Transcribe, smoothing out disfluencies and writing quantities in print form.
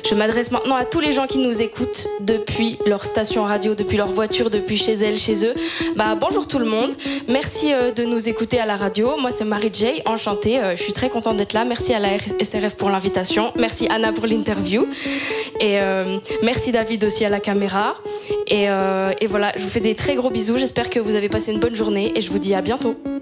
Je m'adresse maintenant à tous les gens qui nous écoutent depuis leur station radio, depuis leur voiture, depuis chez elles, chez eux. Bonjour tout le monde. Merci de nous écouter à la radio. Moi, c'est Marie-Jay, enchantée. Je suis très contente d'être là. Merci à la SRF pour l'invitation. Merci Anna pour l'interview. Et merci David aussi à la caméra. Et voilà, je vous fais des très gros bisous. J'espère que vous avez passé une bonne journée et je vous dis à bientôt.